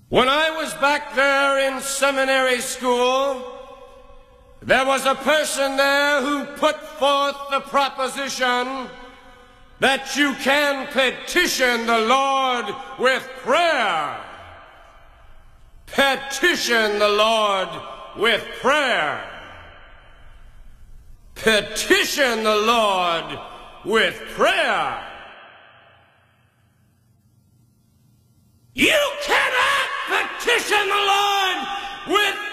When I was back there in seminary school, there was a person there who put forth the proposition that you can petition the Lord with prayer. Petition the Lord with prayer. Petition the Lord with prayer. You cannot petition the Lord with